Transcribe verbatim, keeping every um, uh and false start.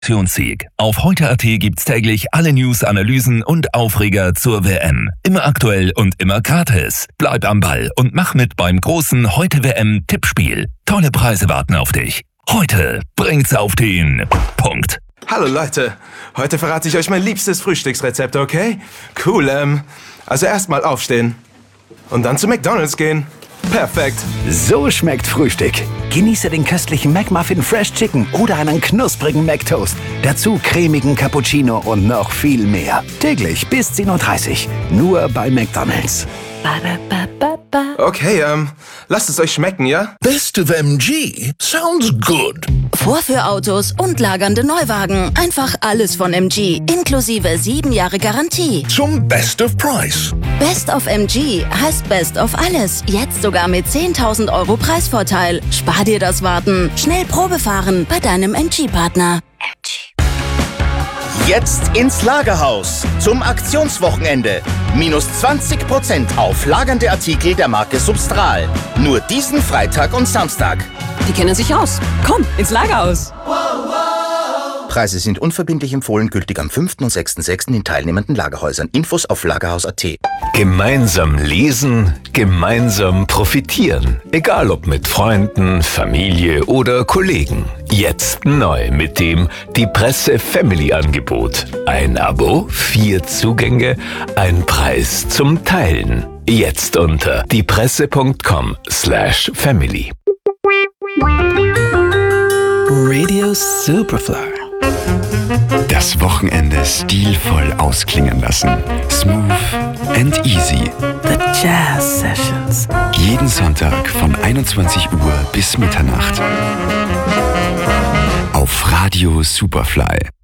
Sieg. Auf heute Punkt at gibt's täglich alle News, Analysen und Aufreger zur W M. Immer aktuell und immer gratis. Bleib am Ball und mach mit beim großen Heute W M-Tippspiel. Tolle Preise warten auf dich. Heute bringt's auf den Punkt. Hallo Leute, heute verrate ich euch mein liebstes Frühstücksrezept, okay? Cool, ähm, also erstmal aufstehen und dann zu McDonald's gehen. Perfekt. So schmeckt Frühstück. Genieße den köstlichen McMuffin Fresh Chicken oder einen knusprigen McToast. Dazu cremigen Cappuccino und noch viel mehr. Täglich bis zehn Uhr dreißig. Nur bei McDonald's. Okay, ähm, lasst es euch schmecken, ja? Best of M G. Sounds good. Vorführautos und lagernde Neuwagen. Einfach alles von M G. Inklusive sieben Jahre Garantie. Zum Best of Price. Best of M G heißt Best of alles. Jetzt sogar mit zehntausend Euro Preisvorteil. Spar dir das Warten. Schnell Probe fahren bei deinem M G-Partner. M G. Jetzt ins Lagerhaus zum Aktionswochenende. Minus zwanzig Prozent auf lagernde Artikel der Marke Substral. Nur diesen Freitag und Samstag. Die kennen sich aus. Komm, ins Lagerhaus. Preise sind unverbindlich empfohlen, gültig am fünften und sechsten sechsten in teilnehmenden Lagerhäusern. Infos auf lagerhaus punkt at. Gemeinsam lesen, gemeinsam profitieren. Egal ob mit Freunden, Familie oder Kollegen. Jetzt neu mit dem Die Presse Family Angebot. Ein Abo, vier Zugänge, ein Preis zum Teilen. Jetzt unter diepresse.com slash family. Radio Superfly. Das Wochenende stilvoll ausklingen lassen. Smooth and easy. The Jazz Sessions. Jeden Sonntag von einundzwanzig Uhr bis Mitternacht. Auf Radio Superfly.